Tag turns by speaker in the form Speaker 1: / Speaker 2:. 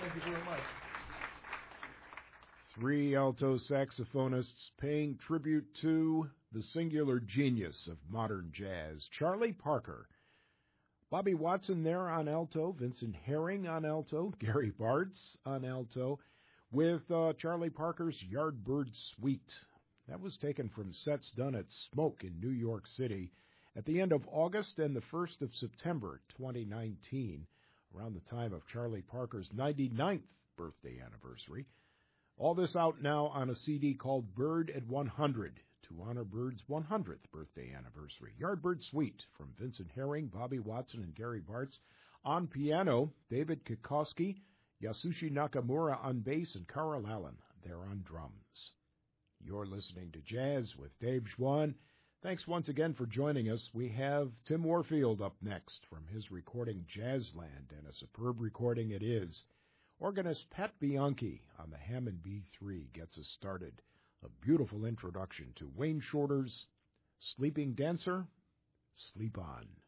Speaker 1: Thank you very much.
Speaker 2: Three alto saxophonists paying tribute to the singular genius of modern jazz, Charlie Parker. Bobby Watson there on alto, Vincent Herring on alto, Gary Bartz on alto, with Charlie Parker's Yardbird Suite. That was taken from sets done at Smoke in New York City at the end of August and the 1st of September 2019, around the time of Charlie Parker's 99th birthday anniversary. All this out now on a CD called Bird at 100 to honor Bird's 100th birthday anniversary. Yardbird Suite from Vincent Herring, Bobby Watson, and Gary Bartz. On piano, David Kikoski, Yasushi Nakamura on bass, and Carl Allen there on drums. You're listening to Jazz with Dave Schwann. Thanks once again for joining us. We have Tim Warfield up next from his recording Jazzland, and a superb recording it is. Organist Pat Bianchi on the Hammond B3 gets us started. A beautiful introduction to Wayne Shorter's Sleeping Dancer, Sleep On.